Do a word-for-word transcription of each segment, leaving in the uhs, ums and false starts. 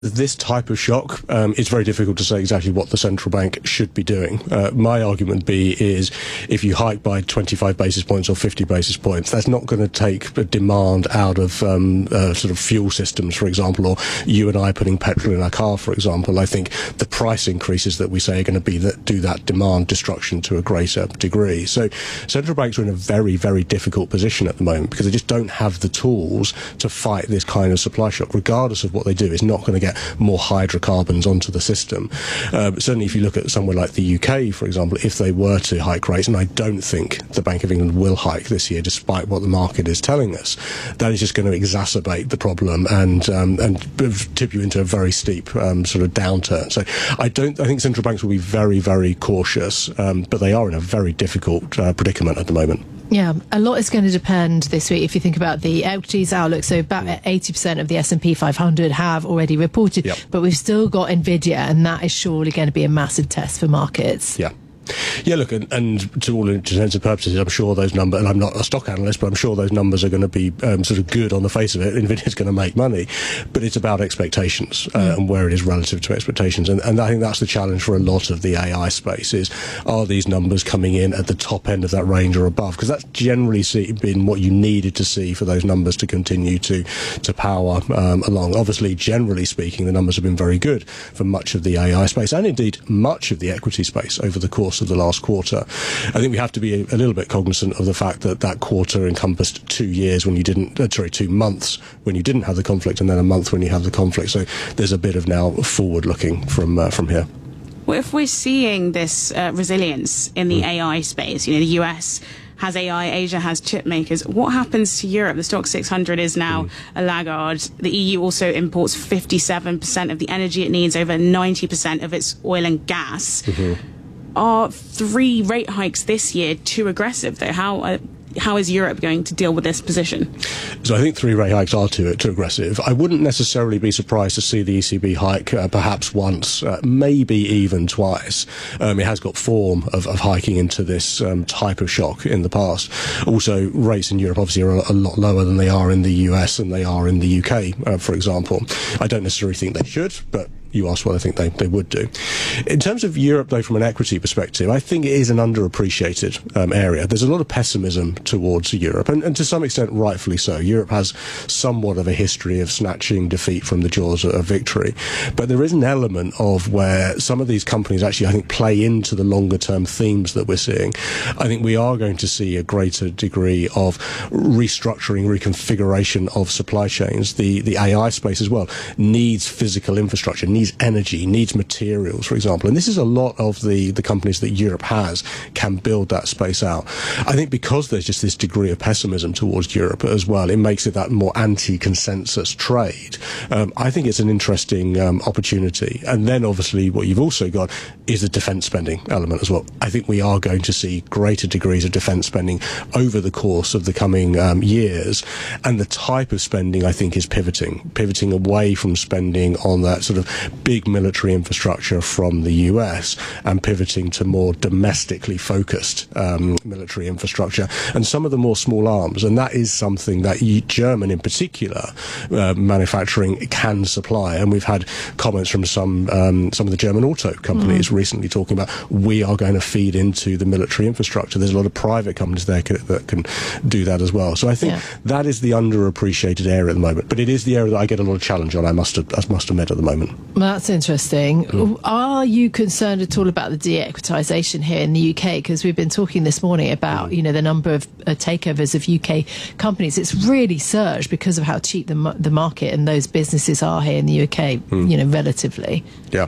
This type of shock, um, it's very difficult to say exactly what the central bank should be doing. Uh, my argument B is if you hike by twenty-five basis points or fifty basis points, that's not going to take a demand out of um, uh, sort of fuel systems, for example, or you and I putting petrol in our car, for example. I think the price increases that we say are going to be that do that demand destruction to a greater degree. So central banks are in a very, very difficult position at the moment because they just don't have the tools to fight this kind of supply shock. Regardless of what they do, it's not going to get more hydrocarbons onto the system. Uh, certainly if you look at somewhere like the U K, for example, if they were to hike rates, and I don't think the Bank of England will hike this year despite what the market is telling us, that is just going to exacerbate the problem and um, and tip you into a very steep um, sort of downturn. So I don't I think central banks will be very, very cautious, um, but they are in a very difficult uh, predicament at the moment. Yeah, a lot is going to depend this week if you think about the equities outlook. So about eighty percent of the S and P five hundred have already reported, yep. But we've still got Nvidia, and that is surely going to be a massive test for markets. Yeah. Yeah, look, and, and to all intents and purposes, I'm sure those numbers, and I'm not a stock analyst, but I'm sure those numbers are going to be um, sort of good on the face of it. Nvidia's going to make money, but it's about expectations uh, mm. and where it is relative to expectations. And, and I think that's the challenge for a lot of the A I space is, are these numbers coming in at the top end of that range or above? Because that's generally see, been what you needed to see for those numbers to continue to, to power um, along. Obviously, generally speaking, the numbers have been very good for much of the A I space and indeed much of the equity space over the course of the last quarter. I think we have to be a, a little bit cognizant of the fact that that quarter encompassed two years when you didn't, uh, sorry, two months when you didn't have the conflict, and then a month when you have the conflict. So there's a bit of now forward looking from uh, from here. Well, if we're seeing this uh, resilience in the mm. A I space, you know, the U S has A I, Asia has chip makers. What happens to Europe? The Stoxx six hundred is now mm. a laggard. The E U also imports fifty-seven percent of the energy it needs, over ninety percent of its oil and gas. Mm-hmm. Are three rate hikes this year too aggressive, though? How uh, how is Europe going to deal with this position? So I think three rate hikes are too, too aggressive. I wouldn't necessarily be surprised to see the E C B hike uh, perhaps once, uh, maybe even twice. Um, it has got form of, of hiking into this um, type of shock in the past. Also, rates in Europe obviously are a, a lot lower than they are in the U S and they are in the U K, uh, for example. I don't necessarily think they should, but you asked what I think they, they would do. In terms of Europe, though, from an equity perspective, I think it is an underappreciated um, area. There's a lot of pessimism towards Europe, and, and to some extent, rightfully so. Europe has somewhat of a history of snatching defeat from the jaws of victory. But there is an element of where some of these companies actually, I think, play into the longer-term themes that we're seeing. I think we are going to see a greater degree of restructuring, reconfiguration of supply chains. The, the A I space as well needs physical infrastructure, needs energy, needs materials, for example. And this is a lot of the, the companies that Europe has can build that space out. I think because there's just this degree of pessimism towards Europe as well, it makes it that more anti-consensus trade. Um, I think it's an interesting um, opportunity. And then obviously what you've also got is the defence spending element as well. I think we are going to see greater degrees of defence spending over the course of the coming um, years. And the type of spending, I think, is pivoting, pivoting away from spending on that sort of big military infrastructure from the U S and pivoting to more domestically focused um, military infrastructure and some of the more small arms. And that is something that German in particular uh, manufacturing can supply. And we've had comments from some um, some of the German auto companies mm. recently talking about we are going to feed into the military infrastructure. There's a lot of private companies there can, that can do that as well. So I think yeah. that is the underappreciated area at the moment. But it is the area that I get a lot of challenge on, I must, I must admit, at the moment. Well, that's interesting. Mm. Are you concerned at all about the de-equitisation here in the U K? Because we've been talking this morning about, mm. you know, the number of uh, takeovers of U K companies. It's really surged because of how cheap the, the market and those businesses are here in the U K, mm. you know, relatively. Yeah.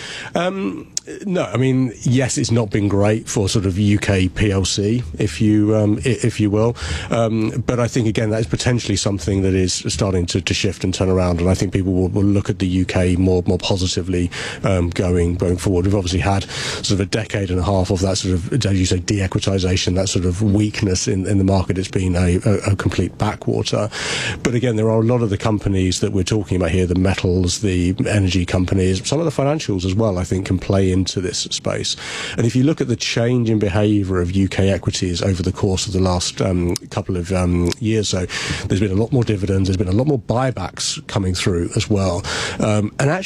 Um, no, I mean, yes, it's not been great for sort of U K P L C, if you um, if you will. Um, but I think, again, that is potentially something that is starting to, to shift and turn around. And I think people will, will look at the U K more more positively um, going going forward. We've obviously had sort of a decade and a half of that sort of, as you say, de-equitisation, that sort of weakness in, in the market. It's been a, a, a complete backwater. But again, there are a lot of the companies that we're talking about here, the metals, the energy companies, some of the financials as well, I think, can play into this space. And if you look at the change in behaviour of U K equities over the course of the last um, couple of um, years, so there's been a lot more dividends, there's been a lot more buybacks coming through as well. Um, and actually